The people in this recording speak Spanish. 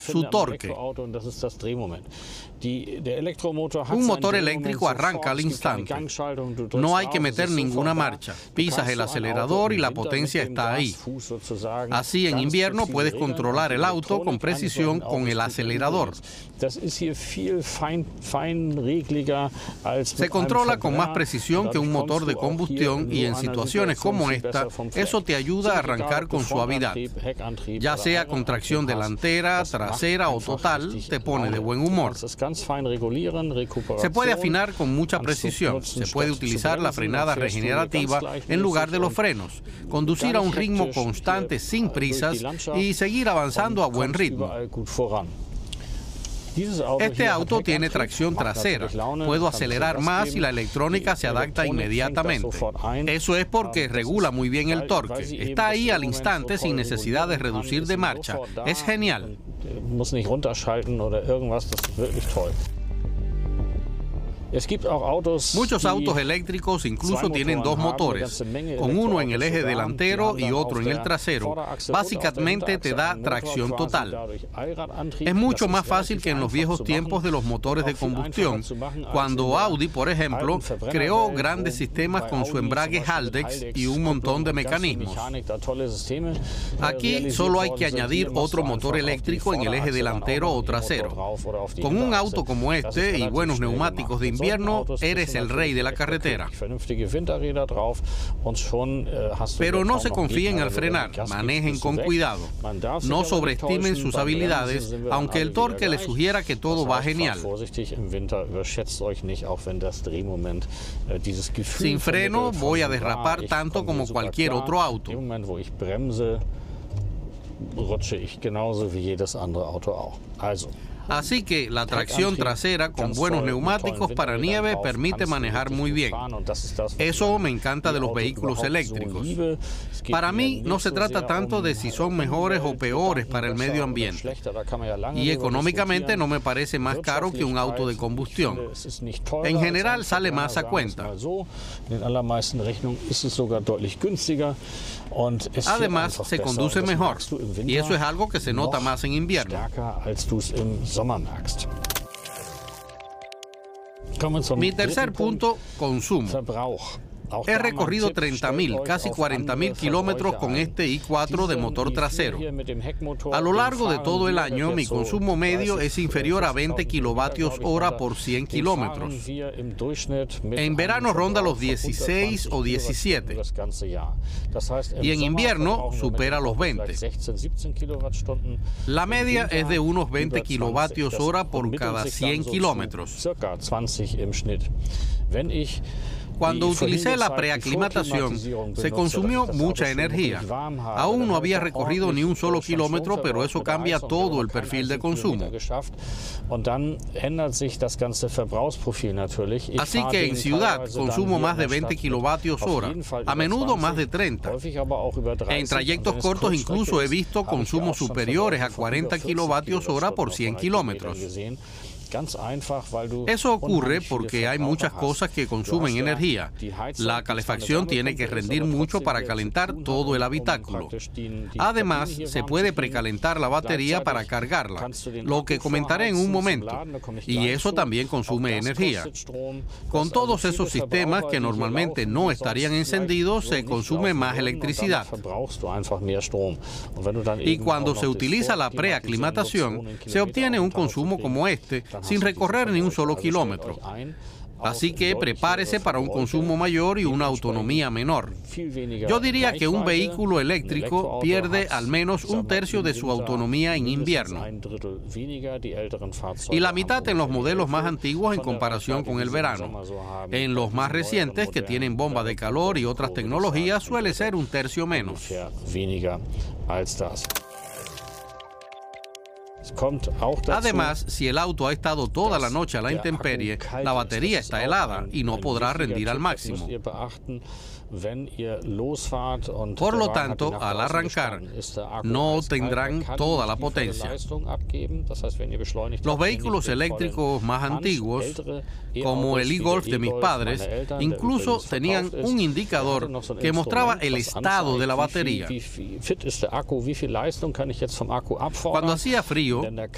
su torque. Un motor eléctrico arranca al instante. No hay que meter ninguna marcha. Pisas el acelerador y la potencia está ahí. Así, en invierno puedes controlar el auto con precisión con el acelerador. Se controla con más precisión que un motor de combustión y en situaciones como esta, eso te ayuda a arrancar con suavidad. Ya sea con tracción delantera, trasera o total, te pone de buen humor. Se puede afinar con mucha precisión. Se puede utilizar la frenada regenerativa en lugar de los frenos, conducir a un ritmo constante sin prisas y seguir avanzando a buen ritmo. Este auto tiene tracción trasera. Puedo acelerar más y la electrónica se adapta inmediatamente. Eso es porque regula muy bien el torque. Está ahí al instante sin necesidad de reducir de marcha. Es genial. Muchos autos eléctricos incluso tienen dos motores, con uno en el eje delantero y otro en el trasero. Básicamente te da tracción total. Es mucho más fácil que en los viejos tiempos de los motores de combustión, cuando Audi, por ejemplo, creó grandes sistemas con su embrague Haldex y un montón de mecanismos. Aquí solo hay que añadir otro motor eléctrico en el eje delantero o trasero. Con un auto como este y buenos neumáticos de invierno, eres el rey de la carretera. Pero no se confíen al frenar, manejen con cuidado. No sobreestimen sus habilidades, aunque el torque les sugiera que todo va genial. Sin freno voy a derrapar tanto como cualquier otro auto. Así que la tracción trasera con buenos neumáticos para nieve permite manejar muy bien. Eso me encanta de los vehículos eléctricos. Para mí no se trata tanto de si son mejores o peores para el medio ambiente. Y económicamente no me parece más caro que un auto de combustión. En general sale más a cuenta. Además, se conduce mejor. Y eso es algo que se nota más en invierno. Mi tercer punto, consumo. He recorrido 30.000, casi 40.000 kilómetros con este i4 de motor trasero. A lo largo de todo el año, mi consumo medio es inferior a 20 kilovatios hora por 100 kilómetros. En verano ronda los 16 o 17. Y en invierno supera los 20. La media es de unos 20 kilovatios hora por cada 100 kilómetros. Cuando utilicé la preaclimatación, se consumió mucha energía. Aún no había recorrido ni un solo kilómetro, pero eso cambia todo el perfil de consumo. Así que en ciudad consumo más de 20 kilovatios hora, a menudo más de 30. En trayectos cortos incluso he visto consumos superiores a 40 kilovatios hora por 100 kilómetros. Eso ocurre porque hay muchas cosas que consumen energía. La calefacción tiene que rendir mucho para calentar todo el habitáculo. Además, se puede precalentar la batería para cargarla, lo que comentaré en un momento, y eso también consume energía. Con todos esos sistemas que normalmente no estarían encendidos, se consume más electricidad. Y cuando se utiliza la preaclimatación, se obtiene un consumo como este, sin recorrer ni un solo kilómetro. Así que prepárese para un consumo mayor y una autonomía menor. Yo diría que un vehículo eléctrico pierde al menos un tercio de su autonomía en invierno y la mitad en los modelos más antiguos en comparación con el verano. En los más recientes, que tienen bomba de calor y otras tecnologías, suele ser un tercio menos. Además, si el auto ha estado toda la noche a la intemperie, la batería está helada y no podrá rendir al máximo. Por lo tanto, al arrancar, no tendrán toda la potencia. Los vehículos eléctricos más antiguos, como el e-Golf de mis padres, incluso tenían un indicador que mostraba el estado de la batería. Cuando hacía frío,